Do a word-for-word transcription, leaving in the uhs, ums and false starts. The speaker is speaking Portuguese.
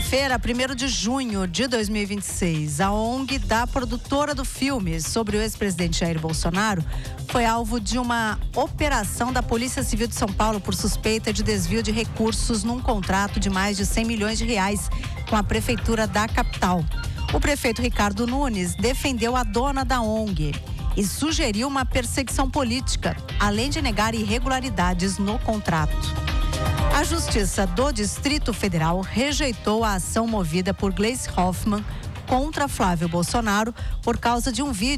Quinta-feira, primeiro de junho de dois mil e vinte e seis, a O N G da produtora do filme sobre o ex-presidente Jair Bolsonaro foi alvo de uma operação da Polícia Civil de São Paulo por suspeita de desvio de recursos num contrato de mais de cem milhões de reais com a prefeitura da capital. O prefeito Ricardo Nunes defendeu a dona da O N G e sugeriu uma perseguição política, além de negar irregularidades no contrato. A Justiça do Distrito Federal rejeitou a ação movida por Gleisi Hoffmann contra Flávio Bolsonaro por causa de um vídeo